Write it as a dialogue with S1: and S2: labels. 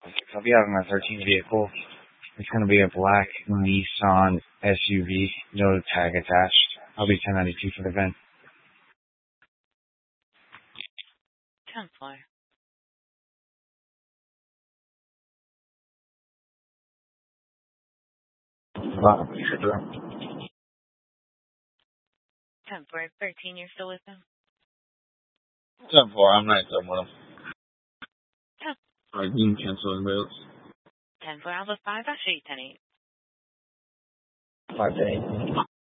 S1: I'll be out in my 13 vehicle. It's going to be a black Nissan SUV, no tag attached. I'll be 1092 for the VIN.
S2: 10 floor.
S1: Wow.
S2: 10 floor 13, you're still with them?
S3: 10-4, I'm not done with him.
S2: 10.
S3: Alright, you can cancel the bills.
S2: 10 floor, Alpha 5, I'll show you 10-8.
S1: 5 to 8.